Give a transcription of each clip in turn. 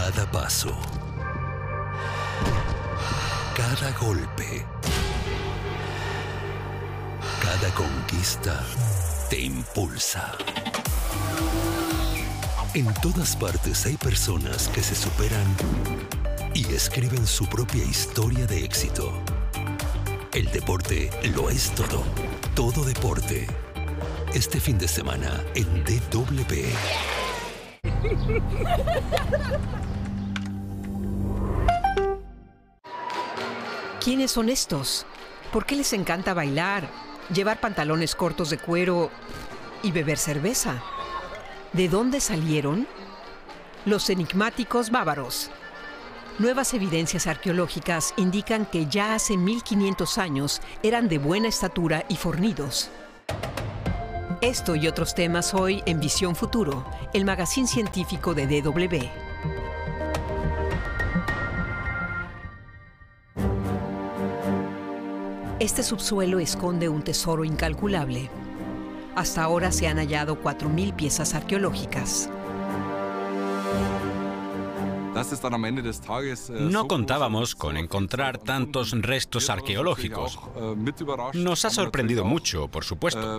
Cada paso, cada golpe, cada conquista te impulsa. En todas partes hay personas que se superan y escriben su propia historia de éxito. El deporte lo es todo. Todo deporte. Este fin de semana en DW. ¿Quiénes son estos? ¿Por qué les encanta bailar, llevar pantalones cortos de cuero y beber cerveza? ¿De dónde salieron? Los enigmáticos bávaros. Nuevas evidencias arqueológicas indican que ya hace 1500 años eran de buena estatura y fornidos. Esto y otros temas hoy en Visión Futuro, el magazine científico de DW. Este subsuelo esconde un tesoro incalculable. Hasta ahora se han hallado 4000 piezas arqueológicas. No contábamos con encontrar tantos restos arqueológicos. Nos ha sorprendido mucho, por supuesto.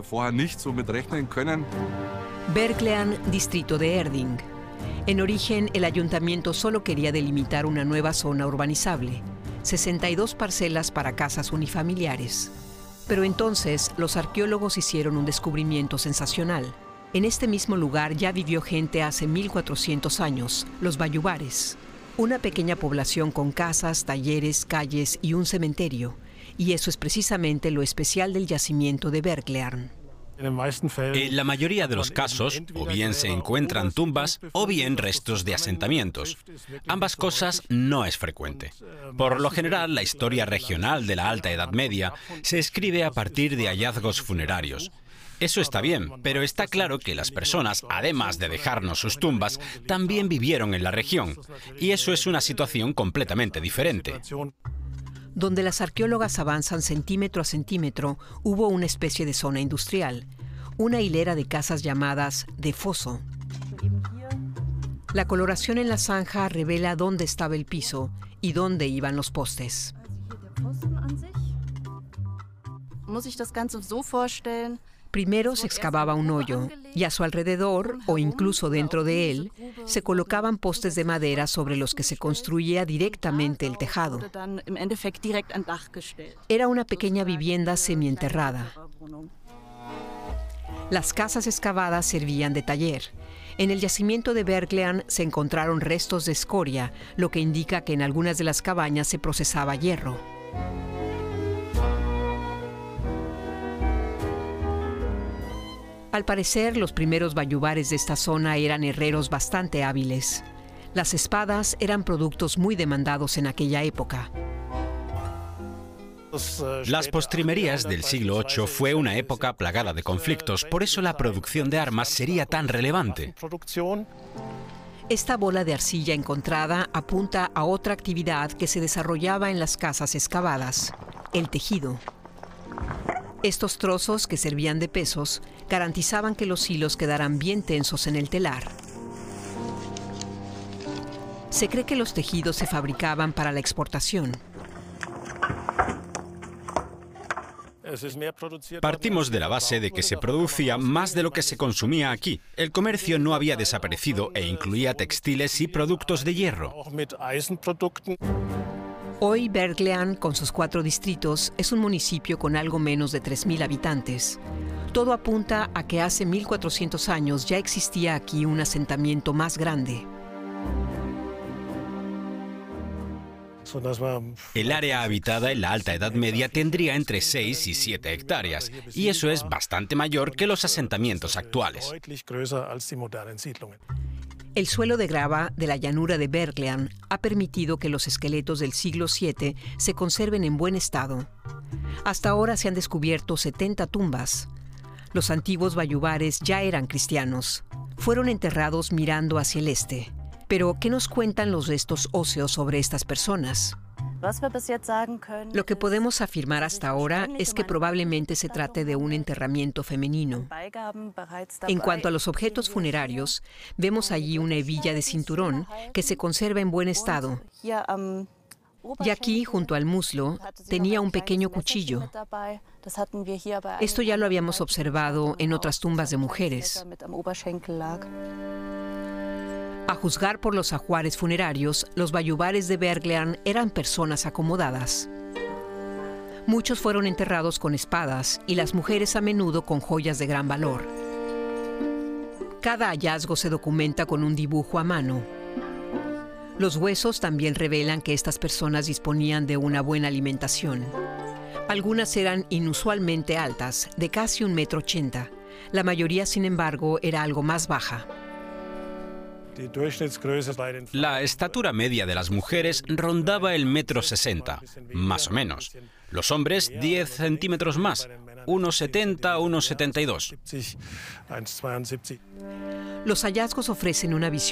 Berglean, distrito de Erding. En origen, el ayuntamiento solo quería delimitar una nueva zona urbanizable, 62 parcelas para casas unifamiliares. Pero entonces, los arqueólogos hicieron un descubrimiento sensacional. En este mismo lugar ya vivió gente hace 1400 años, los bayubares. Una pequeña población con casas, talleres, calles y un cementerio. Y eso es precisamente lo especial del yacimiento de Berglean. En la mayoría de los casos, o bien se encuentran tumbas o bien restos de asentamientos. Ambas cosas no es frecuente. Por lo general, la historia regional de la Alta Edad Media se escribe a partir de hallazgos funerarios. Eso está bien, pero está claro que las personas, además de dejarnos sus tumbas, también vivieron en la región. Y eso es una situación completamente diferente. Donde las arqueólogas avanzan centímetro a centímetro, hubo una especie de zona industrial, una hilera de casas llamadas de foso. La coloración en la zanja revela dónde estaba el piso y dónde iban los postes. Primero se excavaba un hoyo y a su alrededor, o incluso dentro de él, se colocaban postes de madera sobre los que se construía directamente el tejado. Era una pequeña vivienda semienterrada. Las casas excavadas servían de taller. En el yacimiento de Berglean se encontraron restos de escoria, lo que indica que en algunas de las cabañas se procesaba hierro. Al parecer, los primeros bayubares de esta zona eran herreros bastante hábiles. Las espadas eran productos muy demandados en aquella época. Las postrimerías del siglo VIII fue una época plagada de conflictos, por eso la producción de armas sería tan relevante. Esta bola de arcilla encontrada apunta a otra actividad que se desarrollaba en las casas excavadas, el tejido. Estos trozos, que servían de pesos, garantizaban que los hilos quedaran bien tensos en el telar. Se cree que los tejidos se fabricaban para la exportación. Partimos de la base de que se producía más de lo que se consumía aquí. El comercio no había desaparecido e incluía textiles y productos de hierro. Hoy Berglean, con sus 4 distritos, es un municipio con algo menos de 3000 habitantes. Todo apunta a que hace 1400 años ya existía aquí un asentamiento más grande. El área habitada en la Alta Edad Media tendría entre 6 y 7 hectáreas, y eso es bastante mayor que los asentamientos actuales. El suelo de grava de la llanura de Berglean ha permitido que los esqueletos del siglo VII se conserven en buen estado. Hasta ahora se han descubierto 70 tumbas. Los antiguos bayubares ya eran cristianos. Fueron enterrados mirando hacia el este. Pero, ¿qué nos cuentan los restos óseos sobre estas personas? Lo que podemos afirmar hasta ahora es que probablemente se trate de un enterramiento femenino. En cuanto a los objetos funerarios, vemos allí una hebilla de cinturón que se conserva en buen estado. Y aquí, junto al muslo, tenía un pequeño cuchillo. Esto ya lo habíamos observado en otras tumbas de mujeres. A juzgar por los ajuares funerarios, los bayubares de Wergeland eran personas acomodadas. Muchos fueron enterrados con espadas y las mujeres a menudo con joyas de gran valor. Cada hallazgo se documenta con un dibujo a mano. Los huesos también revelan que estas personas disponían de una buena alimentación. Algunas eran inusualmente altas, de casi 1,80 m. La mayoría, sin embargo, era algo más baja. La estatura media de las mujeres rondaba el 1,60 m, más o menos. Los hombres 10 centímetros más, 1,70 m, 1,72 m. Los hallazgos ofrecen una visión